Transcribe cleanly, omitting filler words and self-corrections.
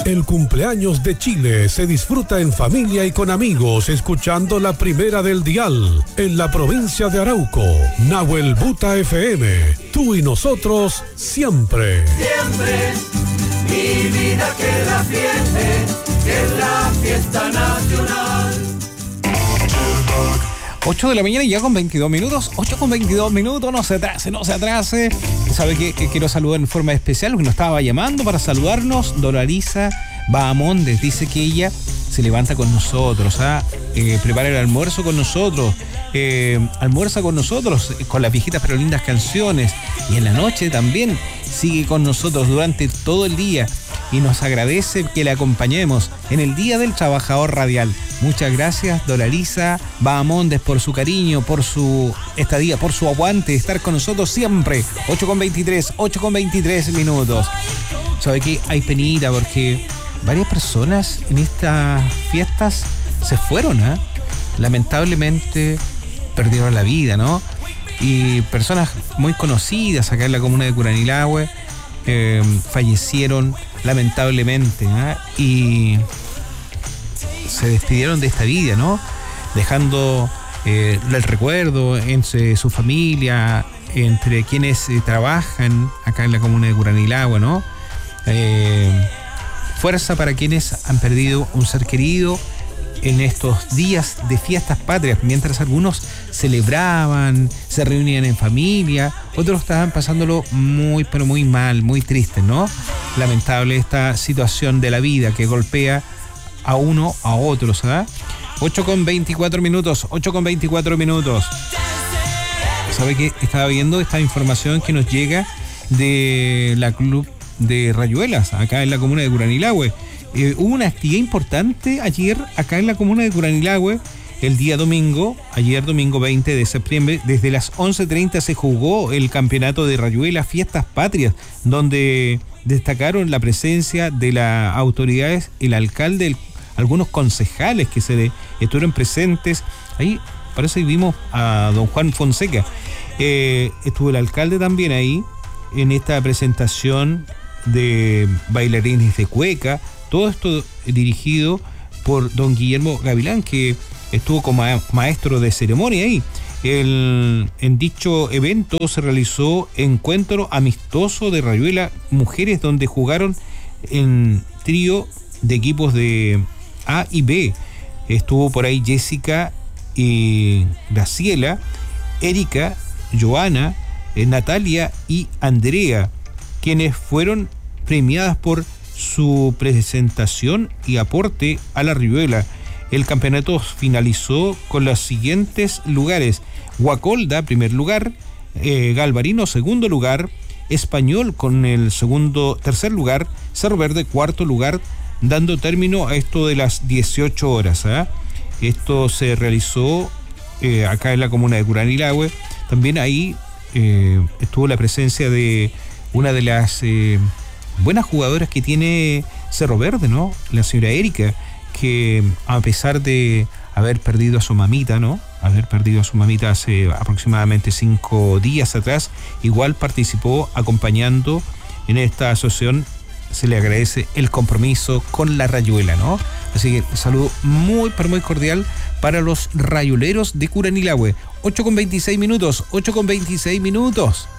El cumpleaños de Chile se disfruta en familia y con amigos, escuchando la primera del dial, en la provincia de Arauco, Nahuel Buta FM. Tú y nosotros, siempre. Siempre, mi vida que la que es la fiesta nacional. 8 de la mañana y ya con 22 minutos. 8 con 22 minutos, no se atrase. ¿Sabe qué? Quiero saludar en forma especial, porque nos estaba llamando para saludarnos. Doraliza Bahamondes dice que ella se levanta con nosotros, prepara el almuerzo con nosotros, almuerza con nosotros, con las viejitas pero lindas canciones. Y en la noche también sigue con nosotros durante todo el día. Y nos agradece que le acompañemos en el Día del Trabajador Radial. Muchas gracias, Doraliza Bahamondes, por su cariño, por su estadía, por su aguante, estar con nosotros siempre. 8:23 minutos. ¿Sabe qué? Hay penita porque varias personas en estas fiestas se fueron, lamentablemente perdieron la vida, ¿no? Y personas muy conocidas acá en la comuna de Curanilahue fallecieron lamentablemente, y se despidieron de esta vida, ¿no? Dejando el recuerdo entre su familia, entre quienes trabajan acá en la comuna de Curanilahue, ¿no? Fuerza para quienes han perdido un ser querido en estos días de fiestas patrias, mientras algunos celebraban, se reunían en familia, otros estaban pasándolo muy, pero muy mal, muy triste, ¿no? Lamentable esta situación de la vida que golpea a uno, a otros, 8:24 minutos. ¿Sabe qué? Estaba viendo esta información que nos llega de la Club de Rayuelas, acá en la comuna de Curanilahue. Hubo una actividad importante ayer acá en la comuna de Curanilahue, el día domingo, ayer domingo 20 de septiembre, desde las 11:30 se jugó el campeonato de Rayuelas Fiestas Patrias, donde destacaron la presencia de las autoridades, el alcalde, algunos concejales que estuvieron presentes. Ahí parece que vimos a don Juan Fonseca. Estuvo el alcalde también ahí, en esta presentación de bailarines de cueca. Todo esto dirigido por don Guillermo Gavilán, que estuvo como maestro de ceremonia ahí. En dicho evento se realizó encuentro amistoso de Rayuela Mujeres, donde jugaron en trío de equipos de A y B. Estuvo por ahí Jessica y Graciela, Erika, Joana, Natalia y Andrea, quienes fueron premiadas por su presentación y aporte a la Rayuela. El campeonato finalizó con los siguientes lugares: Guacolda, primer lugar, Galvarino, segundo lugar, Español con el tercer lugar, Cerro Verde, cuarto lugar, dando término a esto de las 18 horas. Esto se realizó acá en la comuna de Curanilahue. También ahí estuvo la presencia de una de las buenas jugadoras que tiene Cerro Verde, ¿no? La señora Erika, que a pesar de haber perdido a su mamita, ¿no? Hace aproximadamente 5 días atrás, igual participó acompañando en esta asociación. Se le agradece el compromiso con la Rayuela, ¿no? Así que un saludo muy, pero muy cordial para los rayuleros de Curanilahue. 8:26 minutos.